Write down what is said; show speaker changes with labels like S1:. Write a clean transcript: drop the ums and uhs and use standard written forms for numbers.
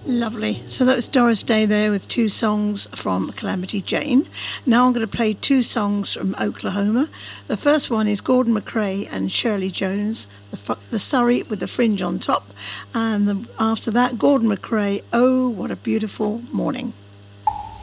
S1: Lovely. So that was Doris Day there with two songs from Calamity Jane. Now I'm going to play two songs from Oklahoma. The first one is Gordon McRae and Shirley Jones, the Surrey with the Fringe on Top. And after that, Gordon McRae, Oh, What a Beautiful Morning.